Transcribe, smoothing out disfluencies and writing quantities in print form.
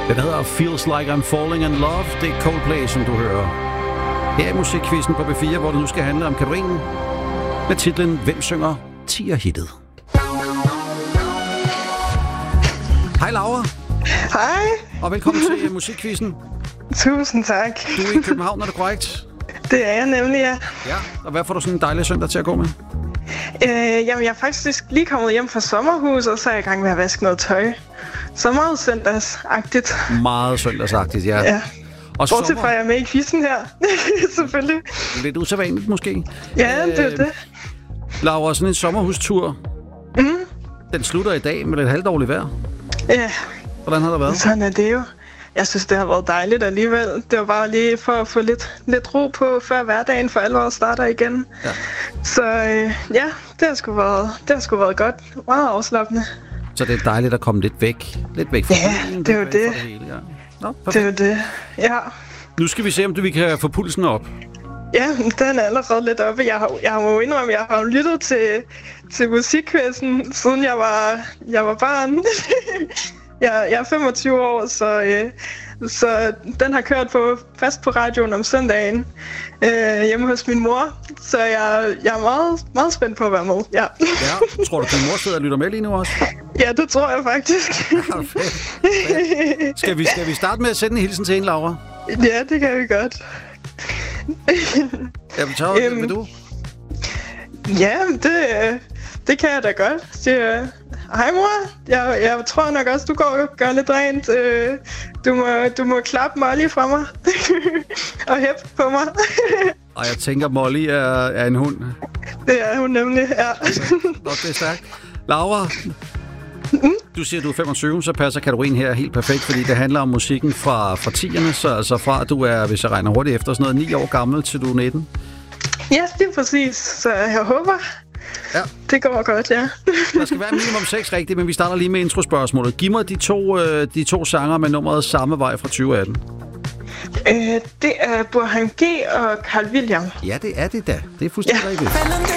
Den hedder Feels Like I'm Falling in Love. Det er Coldplay, som du hører. Her i Musikquizzen på B4, hvor det nu skal handle om Katarina, med titlen Hvem synger Tier-hittet? Hej Laura. Hej. Og velkommen til Musikquizzen. Tusind tak. Du er i København, er det korrekt? Det er jeg nemlig, ja. Ja, og hvad får du sådan en dejlig søndag til at gå med? Jamen, jeg er faktisk lige kommet hjem fra sommerhus, og så er jeg i gang med at vaske noget tøj. Så meget søndagsagtigt. Meget søndagsagtigt, ja. Og bortset fra, at jeg er med i quizzen her. Selvfølgelig. Lidt usædvanligt måske. Ja, det er det. Laura, sådan en sommerhustur, den slutter i dag med et halvdårligt vejr. Ja. Hvordan har det været? Sådan er det jo. Jeg synes, det har været dejligt alligevel. Det var bare lige for at få lidt ro på, før hverdagen for alvor starter igen. Ja. Så ja, det har sgu været godt. Meget afslappende. Så det er dejligt at komme lidt væk fra bilen, det er jo det. Det hele, ja. Nå, det er jo det, ja. Nu skal vi se, om vi kan få pulsen op. Ja, den er allerede lidt oppe. Jeg må indrømme, jeg har lyttet til Musikquizzen, siden jeg var barn. Jeg er 25 år, så den har kørt fast på radioen om søndagen hjemme hos min mor. Så jeg er meget, meget spændt på at være med. Ja. Ja, tror du, din mor sidder og lytter med lige nu også? Ja, det tror jeg faktisk. Ja, fedt. Skal vi starte med at sende en hilsen til hende, Laura? Ja, det kan vi godt. Vil du? Ja, det kan jeg da godt. Hej mor, jeg tror nok også, du går og gør lidt rent. Du må klappe Molly fra mig og hæppe på mig. Og jeg tænker, Molly er en hund. Det er hun nemlig, ja. Nå, det er stærkt. Laura, du siger, du er 25, så passer kategorien her helt perfekt, fordi det handler om musikken fra 10'erne, så altså fra at du er, hvis jeg regner hurtigt efter, sådan noget 9 år gammel til du er 19. Ja, det er præcis. Så jeg håber, det går godt, ja. Der skal være minimum 6 rigtigt, men vi starter lige med introspørgsmålet. Giv mig de to sanger med nummeret Samme Vej fra 2018. Det er Burhan G og Carl William. Ja, det er det da. Det er fuldstændig rigtigt.